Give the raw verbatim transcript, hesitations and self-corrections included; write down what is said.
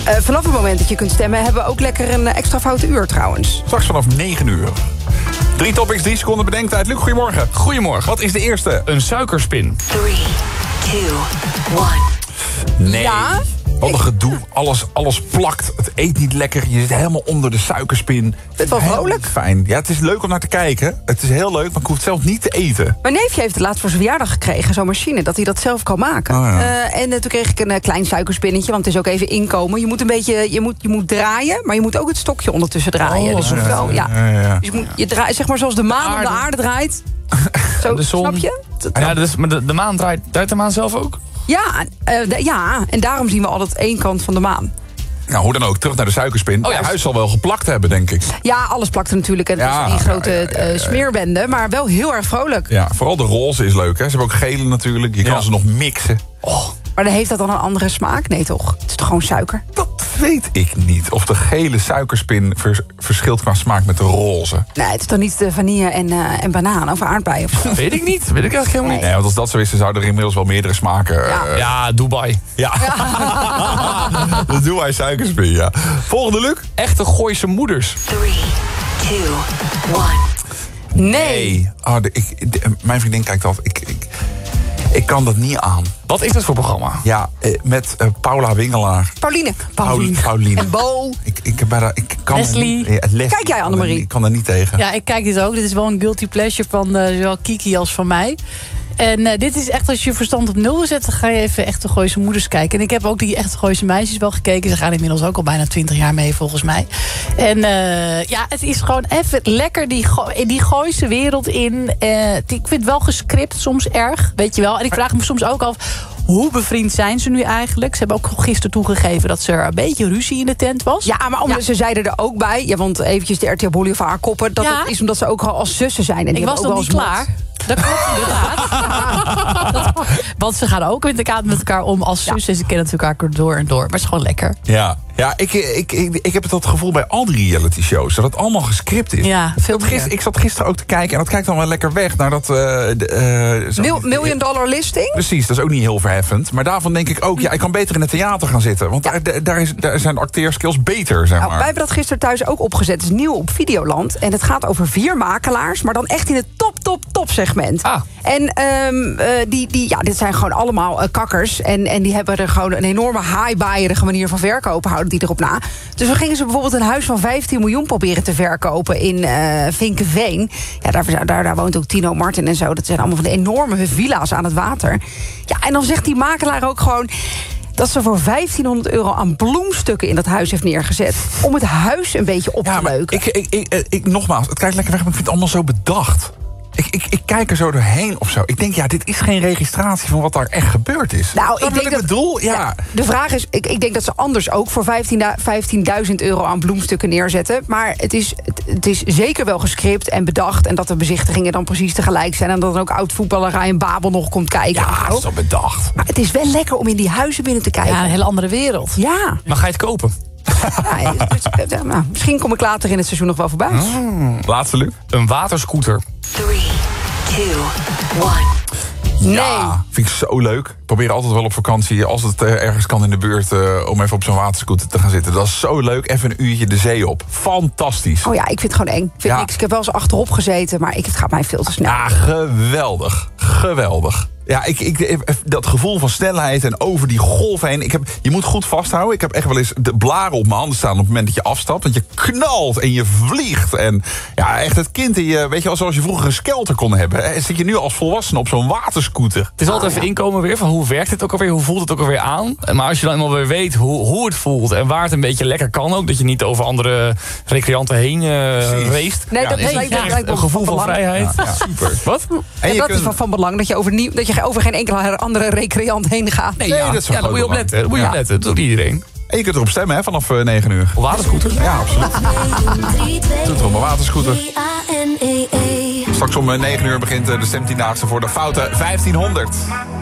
Uh, vanaf het moment dat je kunt stemmen... hebben we ook lekker een extra foute uur trouwens. Straks vanaf negen uur. Drie topics, drie seconden bedenktijd. Luc, goedemorgen. Goedemorgen. Wat is de eerste? Een suikerspin. three, two, one. Nee. Ja? Wat een gedoe. Alles, alles plakt. Het eet niet lekker. Je zit helemaal onder de suikerspin. Het is wel vrolijk. Fijn. Ja, het is leuk om naar te kijken. Het is heel leuk, maar ik hoef het zelf niet te eten. Mijn neefje heeft het laatst voor zijn verjaardag gekregen, zo'n machine, dat hij dat zelf kan maken. Oh, ja. uh, en uh, toen kreeg ik een uh, klein suikerspinnetje, want het is ook even inkomen. Je moet een beetje, je moet, je moet draaien, maar je moet ook het stokje ondertussen draaien. Oh, dus ja, wel, ja. ja, ja, ja. Dus je moet, je draait, zeg maar zoals de maan De om de aarde. aarde draait. Zo, De zon. snap je? Ja, dus, maar de, de maan draait, draait de maan zelf ook? Ja, uh, de, ja, en daarom zien we altijd één kant van de maan. Nou, hoe dan ook, terug naar de suikerspin. Oh, ja. Het huis zal wel geplakt hebben, denk ik. Ja, alles plakt er natuurlijk. En het Ja, is een grote ja, ja, ja, ja. uh, smeerbende, maar wel heel erg vrolijk. Ja, vooral de roze is leuk, hè. Ze hebben ook gele natuurlijk. Je kan Ja. ze nog mixen. Oh, Maar dan heeft dat dan een andere smaak? Nee toch? Het is toch gewoon suiker? dat weet ik niet. Of de gele suikerspin vers- verschilt qua smaak met de roze. Nee, het is toch niet de vanille en, uh, en banaan of aardbei of zo? Weet ik niet. Weet ik eigenlijk helemaal niet. Nee, want als dat zo is, dan zouden er inmiddels wel meerdere smaken... Ja. eh, Ja, Dubai. ja. Dat doen wij suikerspin, ja. Volgende, Luc. Echte Gooise moeders. three, two, one. Nee. Oh, de, ik, de- mijn vriendin kijkt dat. Ik, ik, ik kan dat niet aan. Wat is dat voor programma? Ja, eh, met eh, Paula Wingelaar. Pauline. Paul- Pauline. En Bo. Ik, ik, ben daar- ik kan er Leslie. niet- ja, Leslie. Kijk jij, Annemarie? Ik kan er niet tegen. Ja, ik kijk dit ook. Dit is wel een guilty pleasure van uh, zowel Kiki als van mij. En uh, dit is echt, als je verstand op nul wil zetten... ga je even Echte Gooise moeders kijken. En ik heb ook die Echte Gooise meisjes wel gekeken. Ze gaan inmiddels ook al bijna twintig jaar mee, volgens mij. En uh, ja, het is gewoon even lekker die, go- die Gooise wereld in. Uh, ik vind het wel gescript, soms erg, weet je wel. En ik vraag me soms ook af... hoe bevriend zijn ze nu eigenlijk? Ze hebben ook gisteren toegegeven dat er een beetje ruzie in de tent was. Ja, maar omdat Ja. ze zeiden er ook bij... Ja, want eventjes de R T L Boulevard koppen... dat Ja. het is omdat ze ook al als zussen zijn. En die Ik was hebben nog ook niet wel eens klaar. Dat klopt inderdaad. Dat- want ze gaan ook met elkaar, met elkaar om als zus. En ze kennen elkaar door en door. Maar het is gewoon lekker. Ja, ja ik, ik, ik, ik heb dat gevoel bij al die reality shows. Dat het allemaal gescript is. Ja, ik, veel zat gister, meer. ik zat gisteren ook te kijken. En dat kijkt dan wel lekker weg naar dat... eh, de, eh, zo- Mil- million dollar listing? Precies, dat is ook niet heel verheffend. Maar daarvan denk ik ook, ja, ik kan beter in het theater gaan zitten. Want daar, daar, is, daar zijn de acteerskills beter, zeg maar. Nou, wij hebben dat gisteren thuis ook opgezet. Het is nieuw op Videoland. En het gaat over vier makelaars. Maar dan echt in het top, top, top segment. Ah. En um, uh, die, die, ja, dit zijn gewoon allemaal uh, kakkers. En, en die hebben er gewoon een enorme haaibaaierige manier van verkopen. Houden die erop na. Dus we gingen ze bijvoorbeeld een huis van vijftien miljoen proberen te verkopen in uh, Vinkeveen. Ja, daar, daar, daar woont ook Tino Martin en zo. Dat zijn allemaal van de enorme villa's aan het water. Ja, en dan zegt die makelaar ook gewoon... dat ze voor vijftienhonderd euro aan bloemstukken in dat huis heeft neergezet. Om het huis een beetje op te Ja, maar leuken. ik, ik, ik, ik, nogmaals, het kijkt lekker weg, maar ik vind het allemaal zo bedacht. Ik, ik, ik kijk er zo doorheen of zo. Ik denk, ja, dit is geen registratie van wat daar echt gebeurd is. Nou, Snap ik je denk wat ik dat, bedoel? Ja. ja, de vraag is, ik, ik denk dat ze anders ook voor vijftienduizend euro aan bloemstukken neerzetten. Maar het is, het, het is zeker wel gescript en bedacht. En dat de bezichtigingen dan precies tegelijk zijn. En dat dan ook oud-voetballer Ryan Babel nog komt kijken. Ja, dat is toch bedacht. Maar het is wel lekker om in die huizen binnen te kijken. Ja, een hele andere wereld. Ja. Maar ga je het kopen? Ja, het- het- nou, misschien kom ik later in het seizoen nog wel voorbij. Laatste, Luc. Een waterscooter. three, two, one. Nee. Ja, vind ik zo leuk. Ik probeer altijd wel op vakantie, als het eh, ergens kan in de buurt... eh, om even op zo'n waterscooter te gaan zitten. Dat is zo leuk. Even een uurtje de zee op. Fantastisch. Oh ja, ik vind het gewoon eng. Ik, vind Ja. niks. Ik heb wel eens achterop gezeten, maar ik, het gaat mij veel te snel. Ja, geweldig. Geweldig. Ja, ik, ik, dat gevoel van snelheid en over die golf heen. Ik heb, je moet goed vasthouden. Ik heb echt wel eens de blaren op mijn handen staan op het moment dat je afstapt. Want je knalt en je vliegt. En ja, echt het kind in je, weet je wel, zoals je vroeger een skelter kon hebben. Hè, zit je nu als volwassene op zo'n waterscooter. Het is altijd even inkomen weer van hoe werkt het ook alweer, hoe voelt het ook alweer aan. Maar als je dan eenmaal weer weet hoe, hoe het voelt en waar het een beetje lekker kan ook, dat je niet over andere recreanten heen uh, race. Nee, Ja, dat is is het lijkt- Ja, lijkt me een gevoel van belang. vrijheid. Ja, super. Wat? En Ja, je dat kunt- is van, van belang, dat je, over nie, dat je over geen enkele andere recreant heen gaat. Nee, Nee, ja, dat is wel ja, daar moet je op groot letten. Daar moet je belang. op letten. Dat doet iedereen. En je kunt erop stemmen hè, vanaf uh, negen uur. Op waterscooter? Ja, absoluut. Doe het op een waterscooter. A N E E. Straks om uh, negen uur begint uh, de stemtiendaagse voor de foute vijftienhonderd.